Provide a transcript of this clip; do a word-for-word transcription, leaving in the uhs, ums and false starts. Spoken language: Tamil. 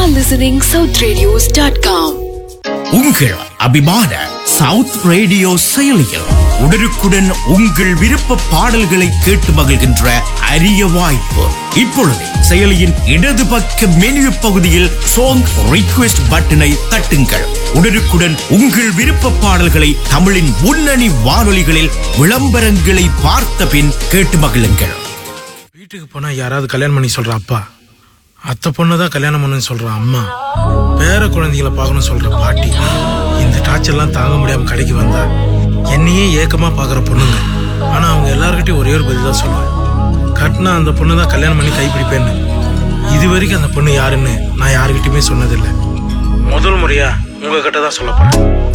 are listening south radios dot com. உங்கள் அபிமான சவுத் ரேடியோ செயலியில் உடனுக்குடன் உங்கள் விருப்ப பாடல்களை கேட்டு மகிழ்கின்ற அரிய வாய்ப்பு. இப்பொழுது செயலியின் இடது பக்க மெனு பகுதியில் சாங் ரிக்வெஸ்ட் பட்டனை தட்டுங்கள். உடனுக்குடன் உங்கள் விருப்ப பாடல்களை தமிழின் முன்னணி வானொலிகளில் விளம்பரங்களை பார்த்த பின் கேட்டு மகிழுங்கள். வீட்டுக்கு போனா யாராவது கல்யாணம் பண்ணி சொல்ற அப்பா, அத்தை பொண்ணுதான் கல்யாணம் பண்ணுன்னு சொல்ற அம்மா, பேர குழந்தைகளை பார்க்கணும் சொல்ற பாட்டி, இந்த டார்ச்சர்லாம் தாங்க முடியாம கடைக்கு வந்தா என்னையே ஏக்கமா பாக்குற பொண்ணுங்க. ஆனா அவங்க எல்லார்கிட்டயும் ஒரே ஒரு பதில் தான் சொல்லுவேன், கட்டினா அந்த பொண்ணு தான் கல்யாணம் பண்ணி கைப்பிடிப்பேன்னு. இது வரைக்கும் அந்த பொண்ணு யாருன்னு நான் யாருக்கிட்டயுமே சொன்னதில்லை. முதல் முறையா உங்ககிட்ட தான் சொல்ல போறேன்.